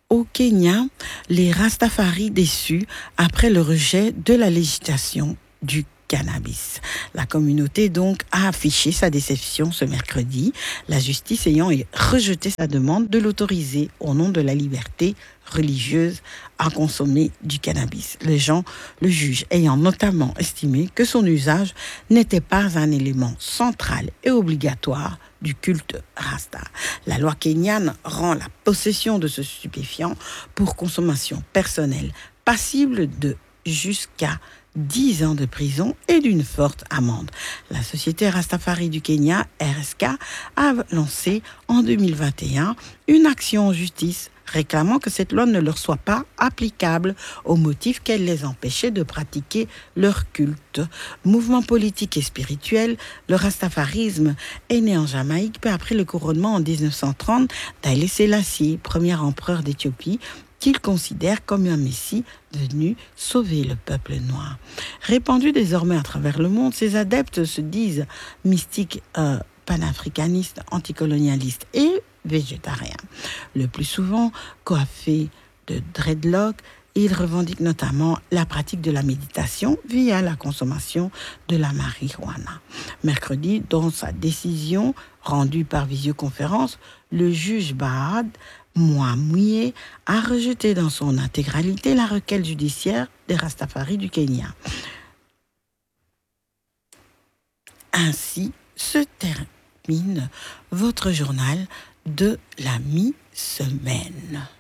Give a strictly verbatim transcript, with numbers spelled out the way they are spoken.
Au Kenya, les Rastafari déçus après le rejet de la législation du cannabis. La communauté donc a affiché sa déception ce mercredi, la justice ayant rejeté sa demande de l'autoriser au nom de la liberté religieuse à consommer du cannabis. Les gens, le juge ayant notamment estimé que son usage n'était pas un élément central et obligatoire du culte Rasta. La loi kenyane rend la possession de ce stupéfiant pour consommation personnelle passible de jusqu'à dix ans de prison et d'une forte amende. La Société Rastafari du Kenya, R S K, a lancé en deux mille vingt et un une action en justice réclamant que cette loi ne leur soit pas applicable au motif qu'elle les empêchait de pratiquer leur culte. Mouvement politique et spirituel, le rastafarisme est né en Jamaïque peu après le couronnement en dix-neuf cent trente d'Haïlé Sélassié, premier empereur d'Éthiopie, qu'il considère comme un messie venu sauver le peuple noir. Répandu désormais à travers le monde, ces adeptes se disent mystiques, euh, panafricanistes, anticolonialistes et végétariens. Le plus souvent coiffés de dreadlocks, ils revendiquent notamment la pratique de la méditation via la consommation de la marijuana. Mercredi, dans sa décision rendue par visioconférence, le juge Bahad Moamouye a rejeté dans son intégralité la requête judiciaire des Rastafari du Kenya. Ainsi se termine votre journal de la mi-semaine.